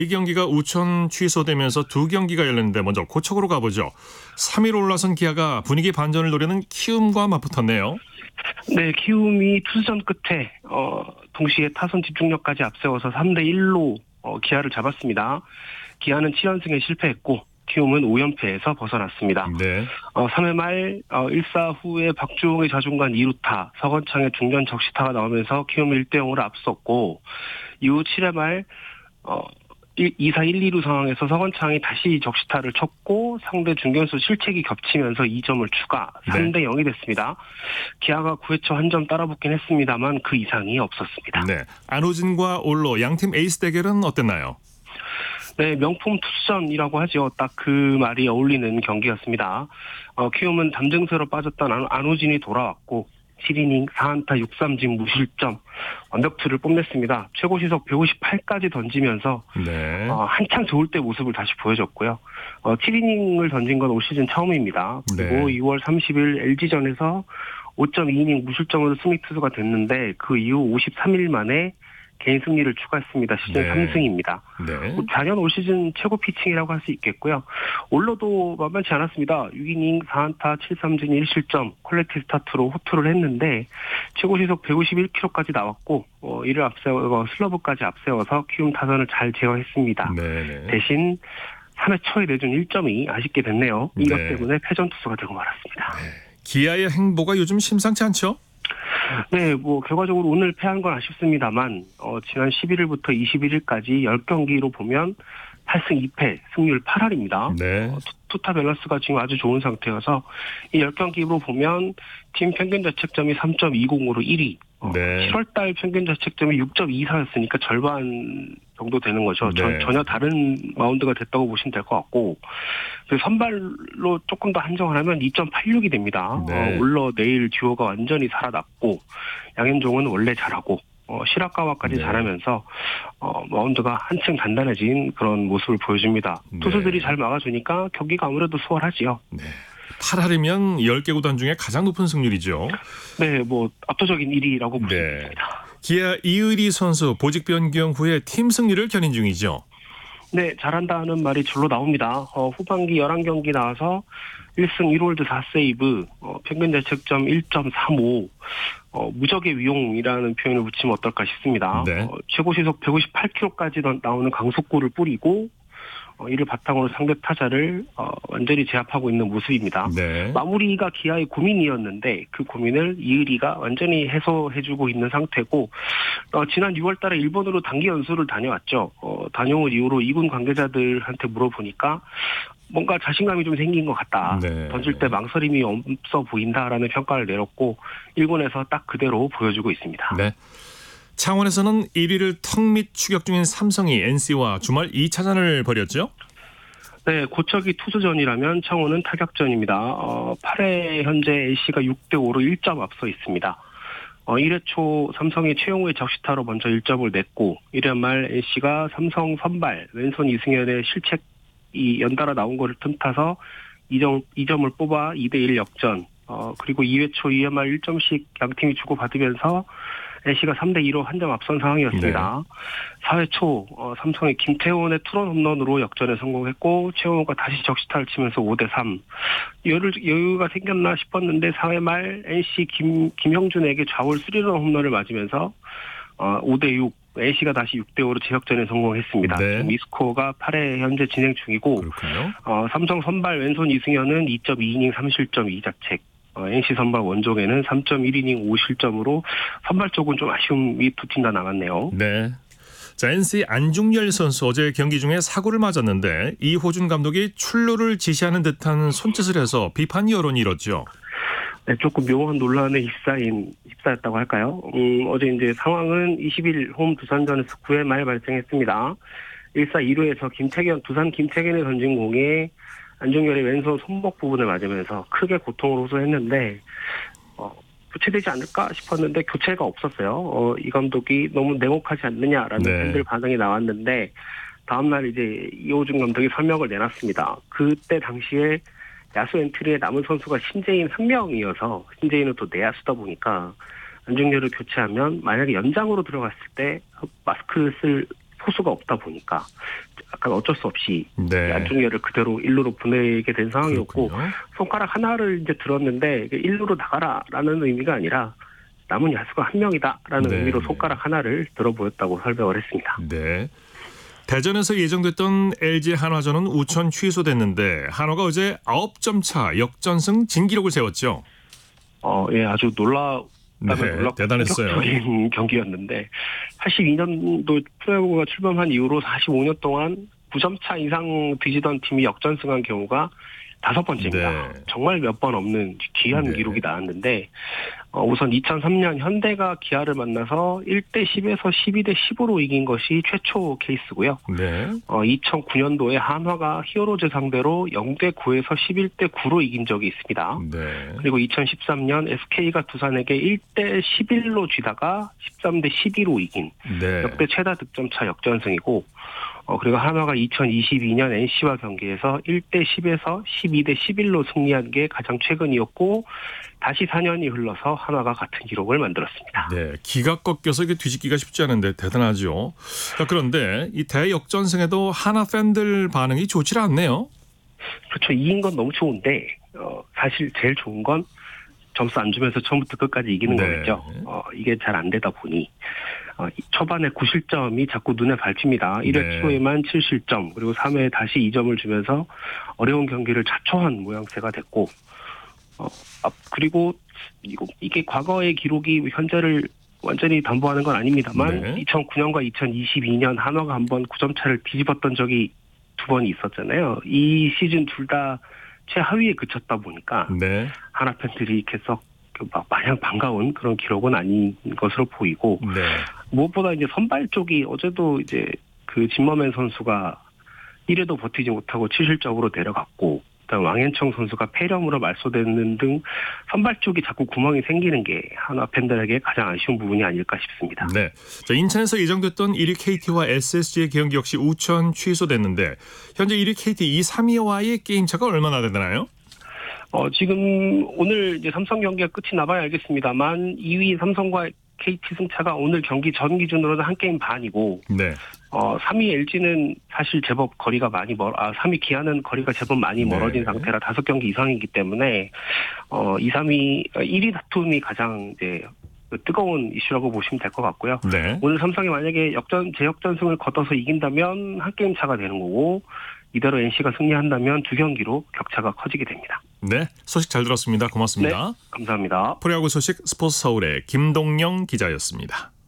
이 경기가 우천 취소되면서 두 경기가 열렸는데 먼저 고척으로 가보죠. 3위로 올라선 기아가 분위기 반전을 노리는 키움과 맞붙었네요. 네, 키움이 투수전 끝에 동시에 타선 집중력까지 앞세워서 3대1로 기아를 잡았습니다. 기아는 7연승에 실패했고 키움은 5연패에서 벗어났습니다. 네. 3회 말 1사 후에 박주홍의 좌중간 2루타, 서건창의 중전 적시타가 나오면서 키움이 1대0으로 앞섰고 이후 7회 말 2사 1, 2루 상황에서 서건창이 다시 적시타를 쳤고 상대 중견수 실책이 겹치면서 2점을 추가 3대0이 됐습니다. 기아가 9회 초 한 점 따라붙긴 했습니다만 그 이상이 없었습니다. 네. 안호진과 올로 양팀 에이스 대결은 어땠나요? 네, 명품 투수전이라고 하죠. 딱 그 말이 어울리는 경기였습니다. 키움은 담증세로 빠졌던 안호진이 돌아왔고 7이닝 4안타 6삼진 무실점 완벽투를 뽐냈습니다. 최고 시속 158까지 던지면서 네. 한창 좋을 때 모습을 다시 보여줬고요. 7이닝을 던진 건 올 시즌 처음입니다. 그리고 네. 2월 30일 LG전에서 5.2이닝 무실점으로 승리 투수가 됐는데 그 이후 53일 만에 개인 승리를 추가했습니다. 시즌 네. 3승입니다. 네. 작년 올 시즌 최고 피칭이라고 할 수 있겠고요. 올로도 만만치 않았습니다. 6이닝 4안타 7삼진 1실점 퀄리티 스타트로 호투를 했는데 최고 시속 151km까지 나왔고 이를 앞세워 슬러브까지 앞세워서 키움 타선을 잘 제어했습니다. 네. 대신 3회 초에 내준 1점이 아쉽게 됐네요. 이것 네. 때문에 패전 투수가 되고 말았습니다. 기아의 행보가 요즘 심상치 않죠? 네, 결과적으로 오늘 패한 건 아쉽습니다만, 지난 11일부터 21일까지 10경기로 보면 8승 2패, 승률 8할입니다. 네. 투타 밸런스가 지금 아주 좋은 상태여서 이 10경기로 보면 팀 평균 자책점이 3.20으로 1위. 네. 7월달 평균 자책점이 6.24였으니까 절반 정도 되는 거죠. 네. 전혀 다른 마운드가 됐다고 보시면 될 것 같고 선발로 조금 더 한정을 하면 2.86이 됩니다. 네. 올러 내일 듀오가 완전히 살아났고 양현종은 원래 잘하고 시라카와까지 네. 잘하면서 마운드가 한층 단단해진 그런 모습을 보여줍니다. 네. 투수들이 잘 막아주니까 경기가 아무래도 수월하지요. 네. 8할이면 10개 구단 중에 가장 높은 승률이죠. 네, 압도적인 1위라고 볼 수 네. 있습니다. 기아 이의리 선수 보직 변경 후에 팀 승리를 견인 중이죠. 네, 잘한다는 말이 절로 나옵니다. 후반기 11경기 나와서 1승 1홀드 4세이브, 평균 자책점 1.35, 무적의 위용이라는 표현을 붙이면 어떨까 싶습니다. 네. 최고 시속 158km까지 나오는 강속구를 뿌리고 이를 바탕으로 상대 타자를 완전히 제압하고 있는 모습입니다. 네. 마무리가 기아의 고민이었는데 그 고민을 이의리가 완전히 해소해주고 있는 상태고 지난 6월 달에 일본으로 단기 연수를 다녀왔죠. 다녀온 이후로 2군 관계자들한테 물어보니까 뭔가 자신감이 좀 생긴 것 같다. 네. 던질 때 망설임이 없어 보인다라는 평가를 내렸고 1군에서 딱 그대로 보여주고 있습니다. 네. 창원에서는 1위를 턱밑 추격 중인 삼성이 NC와 주말 2차전을 벌였죠? 네, 고척이 투수전이라면 창원은 타격전입니다. 8회 현재 NC가 6대5로 1점 앞서 있습니다. 1회 초 삼성이 최용우의 적시타로 먼저 1점을 냈고 1회 말 NC가 삼성 선발 왼손 이승현의 실책이 연달아 나온 거를 틈타서 2점을 뽑아 2대1 역전. 그리고 2회 초 2회 말 1점씩 양팀이 주고받으면서 NC가 3대2로 한 점 앞선 상황이었습니다. 네. 4회 초 삼성의 김태훈의 투런 홈런으로 역전에 성공했고 최용우가 다시 적시타를 치면서 5대3. 여유가 생겼나 싶었는데 4회 말 NC 김형준에게 좌울 3런 홈런을 맞으면서 5대6. NC가 다시 6대5로 재역전에 성공했습니다. 네. 이 스코어가 8회 현재 진행 중이고 그렇군요. 삼성 선발 왼손 이승현은 2.2이닝 3실점 2자책. NC 선발 원종에는 3.1이닝 5실점으로 선발 쪽은 좀 아쉬움이 두 팀 다 남았네요. 네. 자, NC 안중열 선수 어제 경기 중에 사고를 맞았는데 이호준 감독이 출루를 지시하는 듯한 손짓을 해서 비판 여론이 일었죠. 네, 조금 묘한 논란에 휩싸였다고 할까요? 어제 이제 상황은 20일 홈 두산전에서 9회 말 발생했습니다. 1사 2루에서 두산 김태균이 던진 공에 안중열의 왼손 손목 부분을 맞으면서 크게 고통을 호소했는데 교체되지 않을까 싶었는데 교체가 없었어요. 이 감독이 너무 냉혹하지 않느냐라는 팬들 반응이 나왔는데 다음날 이제 이호준 감독이 설명을 내놨습니다. 그때 당시에 야수 엔트리에 남은 선수가 신재인 1명이어서 신재인은 또 내야수다 보니까 안중열을 교체하면 만약에 연장으로 들어갔을 때 마스크를 쓸 포수가 없다 보니까 약간 어쩔 수 없이 네. 안중열을 그대로 1루로 보내게 된 상황이었고 그렇군요. 손가락 하나를 이제 들었는데 1루로 나가라라는 의미가 아니라 남은 야수가 한 명이다라는 네. 의미로 손가락 하나를 들어 보였다고 설명을 했습니다. 네. 대전에서 예정됐던 LG 한화전은 우천 취소됐는데 한화가 어제 9점 차 역전승 진기록을 세웠죠. 예, 아주 놀랍고 대단했어요. 충격적인 경기였는데 82년도 프로야구가 출범한 이후로 45년 동안 9점 차 이상 뒤지던 팀이 역전승한 경우가 5번째입니다. 네. 정말 몇 번 없는 귀한 네. 기록이 나왔는데 우선 2003년 현대가 기아를 만나서 1대 10에서 12대 15로 이긴 것이 최초 케이스고요. 네. 2009년도에 한화가 히어로즈 상대로 0대 9에서 11대 9로 이긴 적이 있습니다. 네. 그리고 2013년 SK가 두산에게 1대 11로 쥐다가 13대 12로 이긴 네. 역대 최다 득점차 역전승이고 그리고 한화가 2022년 NC와 경기에서 1대 10에서 12대 11로 승리한 게 가장 최근이었고 다시 4년이 흘러서 한화가 같은 기록을 만들었습니다. 네, 기가 꺾여서 이게 뒤집기가 쉽지 않은데 대단하죠. 자, 그런데 이 대역전승에도 한화 팬들 반응이 좋지 않네요. 그렇죠. 이긴 건 너무 좋은데 사실 제일 좋은 건 점수 안 주면서 처음부터 끝까지 이기는 네. 거겠죠. 이게 잘 안 되다 보니 초반에 9실점이 자꾸 눈에 밟힙니다. 1회 네. 초에만 7실점 그리고 3회에 다시 2점을 주면서 어려운 경기를 자초한 모양새가 됐고 그리고 이게 과거의 기록이 현재를 완전히 담보하는 건 아닙니다만 네. 2009년과 2022년 한화가 한번 9점 차를 뒤집었던 적이 2번이 있었잖아요. 이 시즌 둘 다 최하위에 그쳤다 보니까 네. 한화 팬들이 계속 막 마냥 반가운 그런 기록은 아닌 것으로 보이고 네. 무엇보다 이제 선발 쪽이 어제도 이제 그 진머맨 선수가 1회도 버티지 못하고 7실점으로 내려갔고 그다음 왕현청 선수가 폐렴으로 말소되는 등 선발 쪽이 자꾸 구멍이 생기는 게 한화 팬들에게 가장 아쉬운 부분이 아닐까 싶습니다. 네. 자, 인천에서 예정됐던 1위 KT와 SSG의 경기 역시 우천 취소됐는데 현재 1위 KT 2, 3위와의 게임 차가 얼마나 되나요? 지금 오늘 이제 삼성 경기가 끝이 나봐야 알겠습니다만 2위 삼성과 KT 승차가 오늘 경기 전 기준으로는 한 게임 반이고 네. 3위 LG는 사실 제법 거리가 많이 3위 기아는 거리가 제법 많이 멀어진 네. 상태라 5경기 이상이기 때문에 2, 3위 1위 다툼이 가장 이제 뜨거운 이슈라고 보시면 될 것 같고요. 네. 오늘 삼성이 만약에 재역전승을 거둬서 이긴다면 한 게임 차가 되는 거고 이대로 NC가 승리한다면 2경기로 격차가 커지게 됩니다. 네. 소식 잘 들었습니다. 고맙습니다. 감사합니다. 프로야구 소식 스포츠 서울의 김동영 기자였습니다.